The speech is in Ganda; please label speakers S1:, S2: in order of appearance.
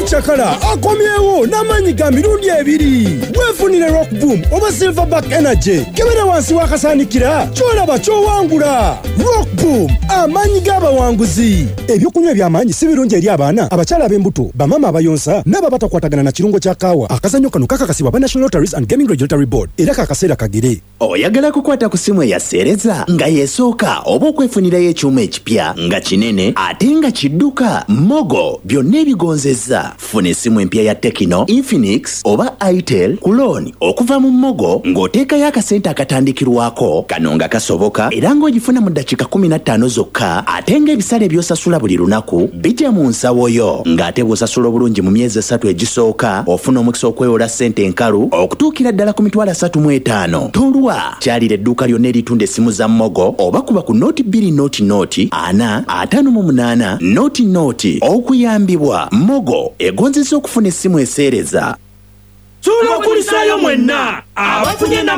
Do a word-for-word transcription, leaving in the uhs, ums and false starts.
S1: Chakala akomyewo n'amanyi ga mirundi ebiri. Weefunire Rock Boom oba Silverback Energy kebera wansi wakasanikira kyolaba kyowangula. Rock Boom amanyi g'abawanguzi. Ebyokunywa eby'amaanyi si birungi eri abaana abakyala ab'embuto bamama abayonsa n'aba batakwatagana na kirungo kya kaawa. Akazannyo kano kakakasibwa ba National Lotteries and Gaming Regulatory Board era kakaseera kagere.
S2: Oyagala kukwata ku simu eyaseereza nga yeesooka oba okwefunirayo ekyuma ekipya nga kinene ate nga kidduka Mogo byonna ebigonzezza. Funa essimu empya ya Tecno, Infinix oba Itel ku looni okuva mu Mogo ng'oteekayo akasente akatandikirwako kano nga kasoboka era ng'ogifuna mu ddakiika kumi na ttaano zokka ate ng'ebisale by'osasula buli lunaku bijja mu nsawo yo ng'ate bw'osasula obulungi mu myezi esatu egisooka ofuna omukisa okwewola ssente enkalu okutuukira ddala ku mitwalo asatu mu etaano. Tolwa kyalira edduuka lyonna eritunda essimu za Mogo oba kuba ku nooti bbiri nooti nooti ana ataano mu munaana nooti nooti okuyambibwa. Mogo egonzesa okufuna essimu eseereza.
S3: Tulo kulisayo mwenna abafunye